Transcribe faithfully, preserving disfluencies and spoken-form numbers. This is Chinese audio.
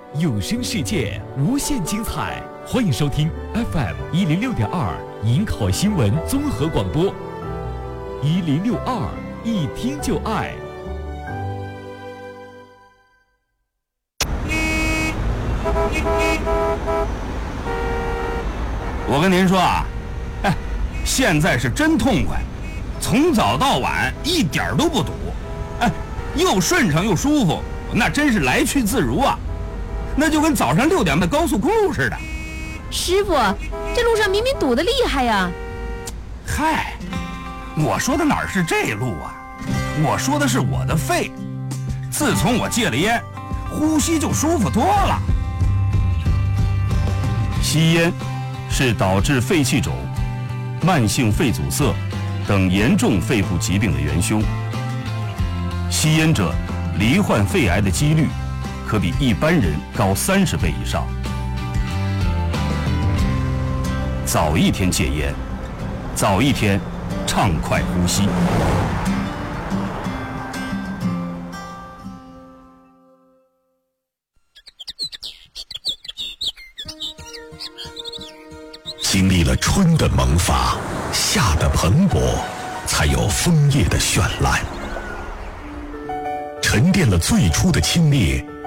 有声世界无限精彩，欢迎收听 F M 一零六点二迎考新闻综合广播，一零六二一听就爱。 我跟您说啊，哎，现在是真痛快，从早到晚一点都不堵，哎，又顺畅又舒服，那真是来去自如啊。那就跟早上六点的高速公路似的。 师傅，这路上明明堵得厉害呀！ 嗨，我说的哪是这路啊？我说的是我的肺。自从我戒了烟，呼吸就舒服多了。 吸烟是导致肺气肿、慢性肺阻塞等严重肺部疾病的元凶。吸烟者罹患肺癌的几率可比一般人高三十倍以上。早一天戒烟，早一天畅快呼吸。 经历了春的萌发，夏的蓬勃，才有枫叶的绚烂。沉淀了最初的清冽，